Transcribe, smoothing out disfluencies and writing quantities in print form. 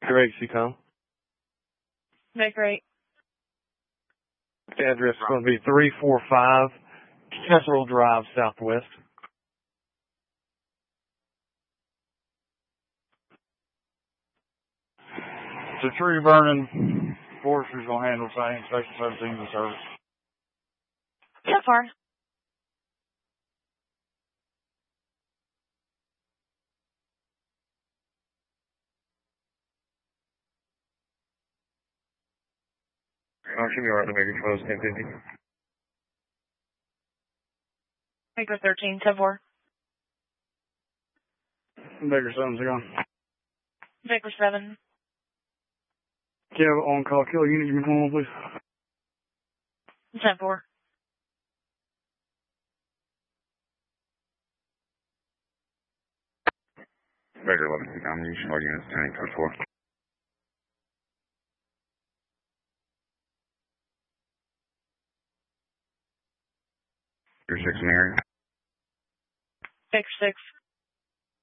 Correct, Seacom. Baker 8. The address is going to be 345 Casserole Drive, Southwest. It's a tree burning. Forestry's going to handle same. Station 17 is service. So far. Should be alright to make it close, 1050. Baker 13, 10-4. Baker 7's gone. Baker 7. Kev, on-call kill unit, give me one, please. 10-4. Baker 11, Seacom, you should all units, 10 code 4. You're 6 in the area. Baker 6.